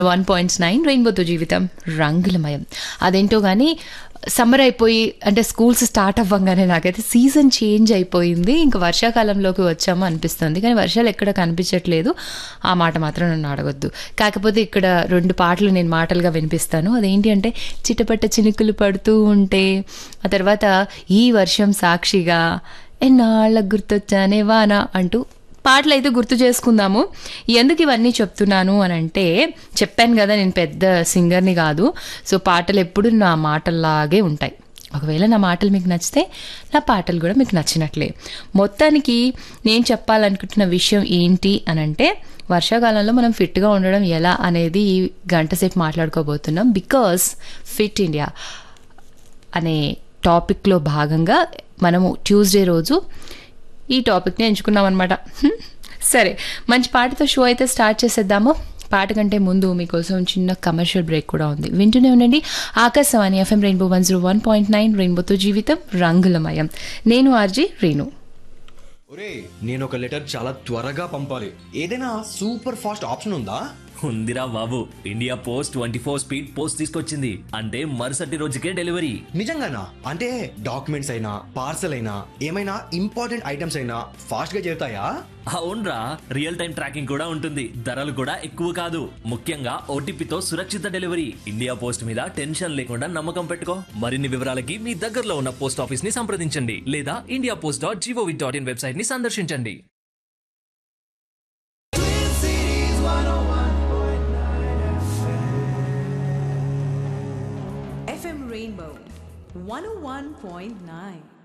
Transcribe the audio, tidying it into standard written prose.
1.9 రెయిన్బోతో జీవితం రంగులమయం. అదేంటో గానీ సమ్మర్ అయిపోయి అంటే స్కూల్స్ స్టార్ట్ అవ్వంగానే నాకైతే సీజన్ చేంజ్ అయిపోయింది. ఇంక వర్షాకాలంలోకి వచ్చాము అనిపిస్తుంది. కానీ వర్షాలు ఎక్కడ కనిపించట్లేదు. ఆ మాట మాత్రం నన్ను అడగొద్దు. కాకపోతే ఇక్కడ 2 పాటలు నేను మాటలుగా వినిపిస్తాను. అదేంటి అంటే చిటపట చినుకులు పడుతూ ఉంటే, ఆ తర్వాత ఈ వర్షం సాక్షిగా ఎన్నాళ్ళకు గుర్తొచ్చానే వాన అంటూ పాటలు అయితే గుర్తు చేసుకుందాము. ఎందుకు ఇవన్నీ చెప్తున్నాను అని అంటే, చెప్పాను కదా నేను పెద్ద సింగర్ని కాదు. సో పాటలు ఎప్పుడు నా మాటల్లాగే ఉంటాయి. ఒకవేళ నా మాటలు మీకు నచ్చితే నా పాటలు కూడా మీకు నచ్చినట్లే. మొత్తానికి నేను చెప్పాలనుకుంటున్న విషయం ఏంటి అని అంటే, వర్షాకాలంలో మనం ఫిట్గా ఉండడం ఎలా అనేది ఈ గంట సేపు మాట్లాడుకోబోతున్నాం. బికాస్ ఫిట్ ఇండియా అనే టాపిక్లో భాగంగా మనము ట్యూస్డే రోజు ఈ టాపిక్ని ఎంచుకున్నాం అనమాట. సరే, మంచి పాటతో షో అయితే స్టార్ట్ చేసేద్దాము. పాట కంటే ముందు మీకోసం చిన్న కమర్షియల్ బ్రేక్ కూడా ఉంది. వింటూనే ఉండండి ఆకాశవాణి FM రెయిన్బో 101.9 రెయిన్బోతో జీవితం రంగులమయం. నేను ఆర్జీ రేణు. ఒరే, నేను ఒక లెటర్ చాలా త్వరగా పంపాలి. ఏదైనా సూపర్ ఫాస్ట్ ఆప్షన్ ఉందా? ఉందిరా బాబు, ఇండియా పోస్ట్ 24 స్పీడ్ పోస్ట్ తీసుకొచ్చింది. అంటే మరుసటి రోజుకే డెలివరీ. నిజంగానా? అంటే డాక్యుమెంట్స్ అయినా పార్సల్ అయినా ఏమైనా ఇంపార్టెంట్ ఐటమ్స్ అయినా ఫాస్ట్ గా చేరుతాయా? అవునరా, రియల్ టైం ట్రాకింగ్ కూడా ఉంటుంది. ధరలు కూడా ఎక్కువ కాదు. ముఖ్యంగా ఓటీపీతో సురక్షిత డెలివరీ. ఇండియా పోస్ట్ మీద టెన్షన్ లేకుండా నమ్మకం పెట్టుకో. మరిన్ని వివరాలకి మీ దగ్గరలో ఉన్న పోస్ట్ ఆఫీస్ ని సంప్రదించండి లేదా indiapost.gov.in వెబ్సైట్ ని సందర్శించండి. FM Rainbow 101.9